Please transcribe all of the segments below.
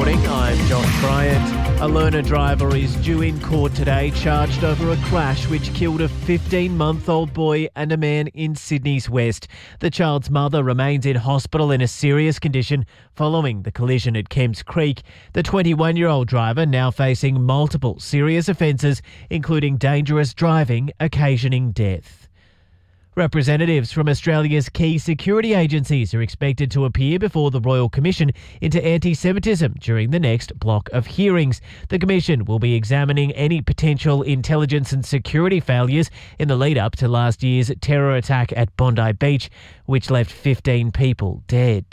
morning, I'm Josh Bryant. A learner driver is due in court today, charged over a crash which killed a 15-month-old boy and a man in Sydney's west. The child's mother remains in hospital in a serious condition following the collision at Kemps Creek. The 21-year-old driver now facing multiple serious offences, including dangerous driving, occasioning death. Representatives from Australia's key security agencies are expected to appear before the Royal Commission into Anti-Semitism during the next block of hearings. The Commission will be examining any potential intelligence and security failures in the lead-up to last year's terror attack at Bondi Beach, which left 15 people dead.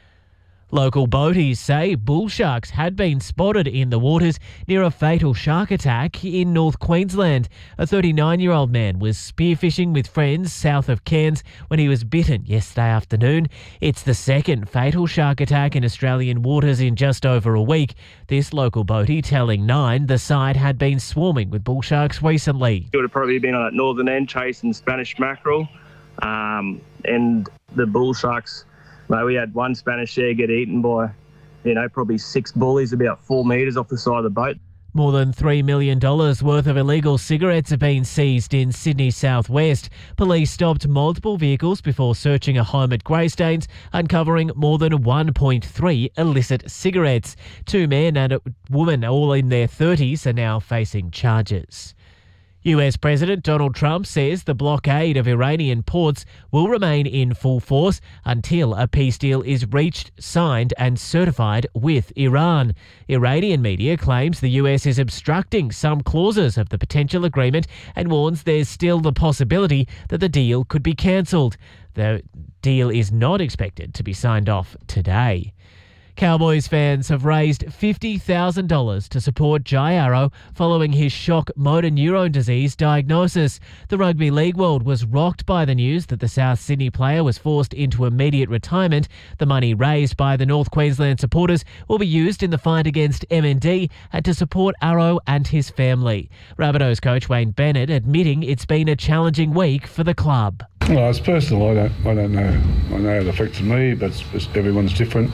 Local boaties say bull sharks had been spotted in the waters near a fatal shark attack in North Queensland. A 39-year-old man was spearfishing with friends south of Cairns when he was bitten yesterday afternoon. It's the second fatal shark attack in Australian waters in just over a week. This local boatie telling Nine the site had been swarming with bull sharks recently. It would have probably been on that northern end chasing Spanish mackerel, and the bull sharks. We had one Spanish share get eaten by, probably 6 bullies about 4 metres off the side of the boat. More than $3 million worth of illegal cigarettes have been seized in Sydney's southwest. Police stopped multiple vehicles before searching a home at Greystanes, uncovering more than 1.3 illicit cigarettes. 2 men and a woman, all in their 30s, are now facing charges. US President Donald Trump says the blockade of Iranian ports will remain in full force until a peace deal is reached, signed and certified with Iran. Iranian media claims the US is obstructing some clauses of the potential agreement and warns there's still the possibility that the deal could be cancelled. The deal is not expected to be signed off today. Cowboys fans have raised $50,000 to support Jai Arrow following his shock motor neurone disease diagnosis. The rugby league world was rocked by the news that the South Sydney player was forced into immediate retirement. The money raised by the North Queensland supporters will be used in the fight against MND and to support Arrow and his family. Rabbitohs coach Wayne Bennett admitting it's been a challenging week for the club. Well, it's personal. I don't know. I know it affects me, but everyone's different.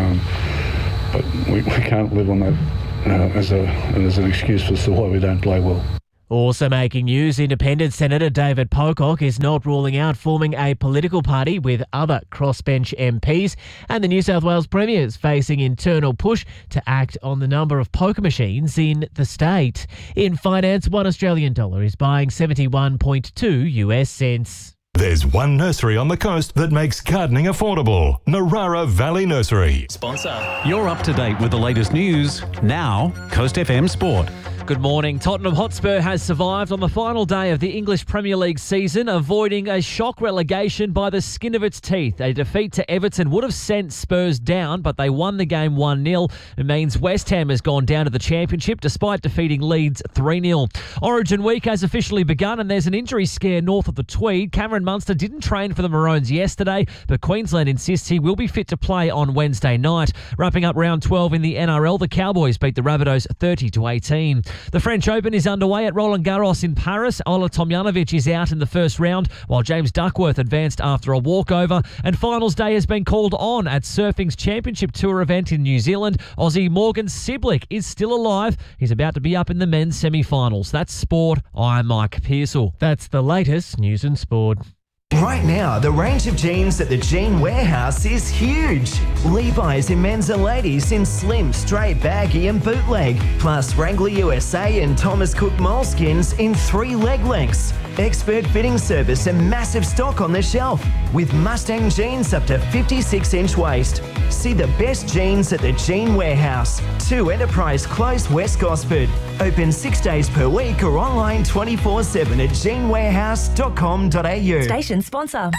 But we can't live on that as an excuse as to why we don't play well. Also making news, Independent Senator David Pocock is not ruling out forming a political party with other crossbench MPs, and the New South Wales Premier is facing internal push to act on the number of poker machines in the state. In finance, $1 Australian is buying 71.2 US cents. There's one nursery on the coast that makes gardening affordable. Narara Valley Nursery. Sponsor. You're up to date with the latest news. Now, Coast FM Sport. Good morning. Tottenham Hotspur has survived on the final day of the English Premier League season, avoiding a shock relegation by the skin of its teeth. A defeat to Everton would have sent Spurs down, but they won the game 1-0. It means West Ham has gone down to the Championship despite defeating Leeds 3-0. Origin week has officially begun, and there's an injury scare north of the Tweed. Cameron Munster didn't train for the Maroons yesterday, but Queensland insists he will be fit to play on Wednesday night. Wrapping up round 12 in the NRL, the Cowboys beat the Rabbitohs 30-18. The French Open is underway at Roland Garros in Paris. Ola Tomljanovic is out in the first round, while James Duckworth advanced after a walkover. And finals day has been called on at Surfing's Championship Tour event in New Zealand. Aussie Morgan Siblick is still alive. He's about to be up in the men's semi-finals. That's sport. I'm Mike Pearsall. That's the latest news and sport. Right now, the range of jeans at the Jean Warehouse is huge. Levi's in men's and ladies in slim, straight, baggy and bootleg. Plus Wrangler USA and Thomas Cook moleskins in 3 leg lengths. Expert fitting service and massive stock on the shelf. With Mustang jeans up to 56-inch waist. See the best jeans at the Jean Warehouse. 2 Enterprise Close, West Gosford. Open 6 days per week or online 24/7 at jeanwarehouse.com.au. Station sponsor.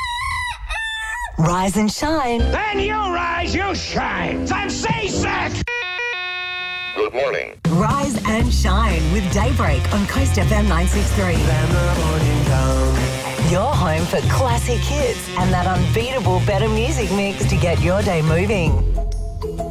Rise and shine. Then you rise, you shine. I'm seasick. Good morning. Rise and shine with Daybreak on Coast FM 963. Your home for classic hits and that unbeatable better music mix to get your day moving.